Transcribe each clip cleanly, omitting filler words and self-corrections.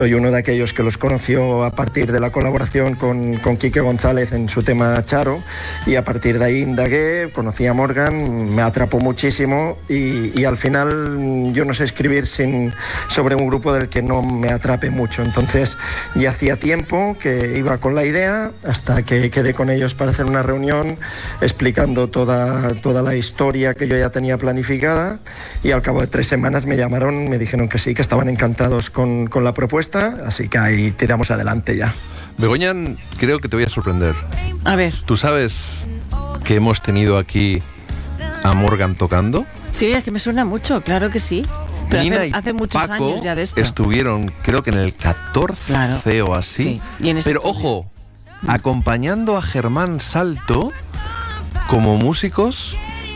Soy uno de aquellos que los conoció a partir de la colaboración con Quique González en su tema Charo, y a partir de ahí indagué, conocí a Morgan, me atrapó muchísimo y al final yo no sé escribir sobre un grupo del que no me atrape mucho. Entonces ya hacía tiempo que iba con la idea hasta que quedé con ellos para hacer una reunión explicando toda la historia que yo ya tenía planificada, y al cabo de 3 semanas me llamaron, me dijeron que sí, que estaban encantados con la propuesta. Así que ahí tiramos adelante ya. Begoña, creo que te voy a sorprender. A ver. ¿Tú sabes que hemos tenido aquí a Morgan tocando? Sí, es que me suena mucho, claro que sí. Pero Nina hace muchos Paco años ya de esto. Estuvieron, creo que en el 14 o así. Sí. Pero ojo, acompañando a Germán Salto como músicos,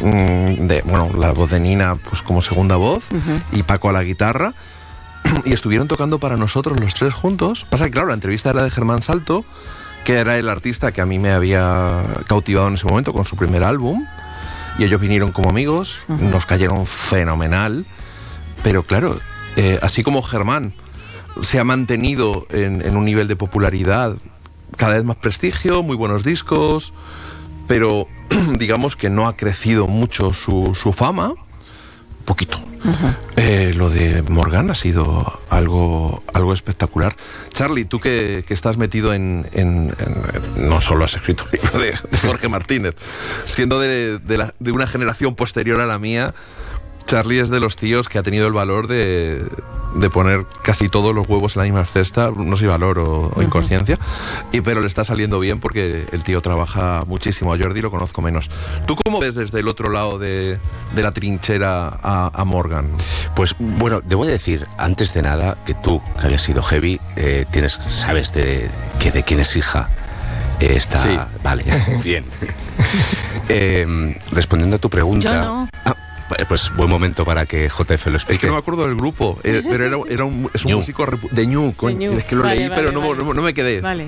la voz de Nina pues como segunda voz, y Paco a la guitarra. Y estuvieron tocando para nosotros los 3 juntos. Pasa que, claro, la entrevista era de Germán Salto, que era el artista que a mí me había cautivado en ese momento con su primer álbum, y ellos vinieron como amigos, nos cayeron fenomenal. Pero claro, así como Germán se ha mantenido en un nivel de popularidad, cada vez más prestigio, muy buenos discos, pero digamos que no ha crecido mucho su fama, poquito. Lo de Morgan ha sido algo espectacular. Charlie, tú que estás metido en no solo has escrito el libro de Jorge Martínez, siendo de una generación posterior a la mía, Charlie es de los tíos que ha tenido el valor de poner casi todos los huevos en la misma cesta, no sé si valor o inconsciencia, pero le está saliendo bien porque el tío trabaja muchísimo. A Jordi lo conozco menos. ¿Tú cómo ves desde el otro lado de la trinchera a Morgan? Pues bueno, debo decir, antes de nada, que tú, que habías sido heavy, sabes de quién es hija. Sí. Vale, bien. Respondiendo a tu pregunta... Yo no. Pues buen momento para que JF lo explique. Es que no me acuerdo del grupo, pero es un músico de Ñu, es que lo leí, pero no me quedé. Vale,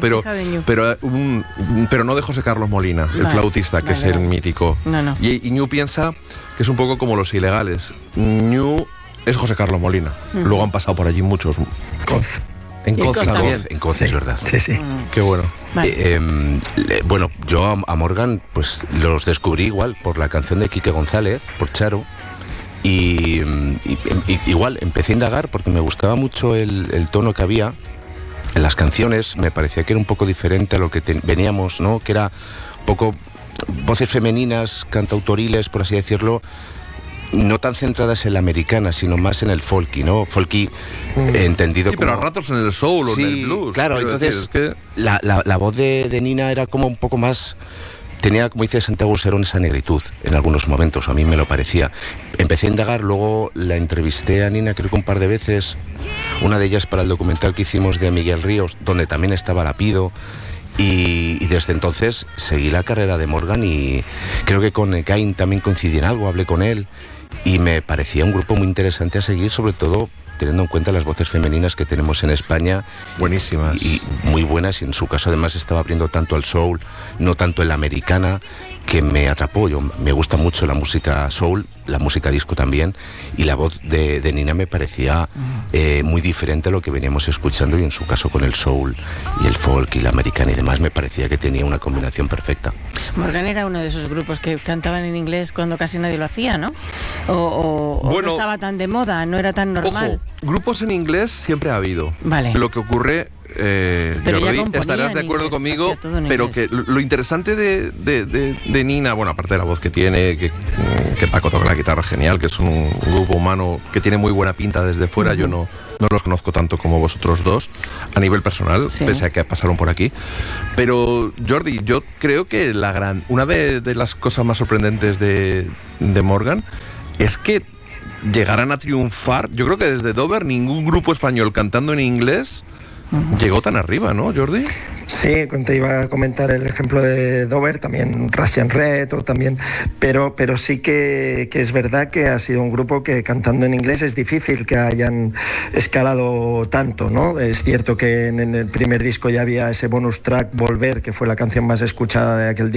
pero no de José Carlos Molina, el flautista, que es el mítico. No. Y Ñu piensa que es un poco como Los Ilegales. Ñu es José Carlos Molina. Luego han pasado por allí muchos. En Coz también. En Coz, es verdad. Sí. Qué bueno. Vale. Bueno, yo a Morgan pues los descubrí igual por la canción de Quique González, por Charo, y igual empecé a indagar porque me gustaba mucho el tono que había en las canciones. Me parecía que era un poco diferente a lo que veníamos, ¿no? Que era un poco voces femeninas, cantautoriles, por así decirlo, no tan centradas en la americana, sino más en el folky, ¿no? Folky entendido como... pero a ratos en el soul o en el blues. Claro, entonces la voz de Nina era como un poco más... Tenía, como dice Santiago Serón, esa negritud en algunos momentos, a mí me lo parecía. Empecé a indagar, luego la entrevisté a Nina creo que un par de veces, una de ellas para el documental que hicimos de Miguel Ríos, donde también estaba Lapido. Y desde entonces seguí la carrera de Morgan, y creo que con Cain también coincidí en algo, hablé con él y me parecía un grupo muy interesante a seguir, sobre todo teniendo en cuenta las voces femeninas que tenemos en España. Buenísimas. Y muy buenas, y en su caso además estaba abriendo tanto al soul, no tanto en la americana, que me atrapó. Me gusta mucho la música soul, la música disco también, y la voz de Nina me parecía muy diferente a lo que veníamos escuchando, y en su caso con el soul y el folk y la americana y demás, me parecía que tenía una combinación perfecta. Morgan era uno de esos grupos que cantaban en inglés cuando casi nadie lo hacía, ¿no? O no estaba tan de moda, no era tan normal. Ojo, grupos en inglés siempre ha habido. Vale. Lo que ocurre... Jordi, estarás de acuerdo conmigo, pero que lo interesante de Nina, bueno, aparte de la voz que tiene, que Paco toca la guitarra genial, que es un grupo humano que tiene muy buena pinta desde fuera. Yo no los conozco tanto como vosotros dos a nivel personal, pese a que pasaron por aquí. Pero Jordi, yo creo que una de las cosas más sorprendentes de Morgan es que llegaran a triunfar. Yo creo que desde Dover ningún grupo español cantando en inglés llegó tan arriba, ¿no, Jordi? Sí, te iba a comentar el ejemplo de Dover, también Russian Red, o también, pero sí que es verdad que ha sido un grupo que cantando en inglés es difícil que hayan escalado tanto, ¿no? Es cierto que en el primer disco ya había ese bonus track, Volver, que fue la canción más escuchada de aquel